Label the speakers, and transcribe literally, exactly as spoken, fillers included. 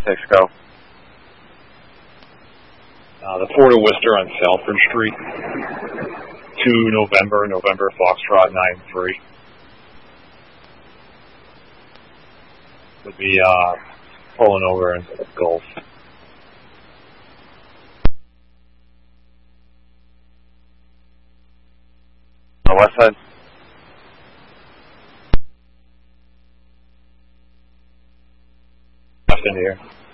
Speaker 1: six, go.
Speaker 2: Uh, the Ford of Worcester on Salford Street. two November, November Foxtrot nine three. Would be uh, pulling over into the Gulf.
Speaker 1: On the west side?
Speaker 2: Left into here.